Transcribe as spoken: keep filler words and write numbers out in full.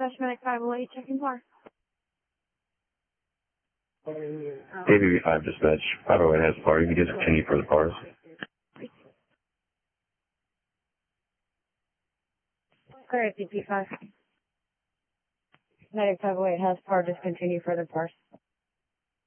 Dispatch Medic five oh eight, checking car. A B B five dispatch, five oh eight has bar. You can discontinue for the bars. Clear A P P five. Medic five oh eight has par, discontinue for the parse.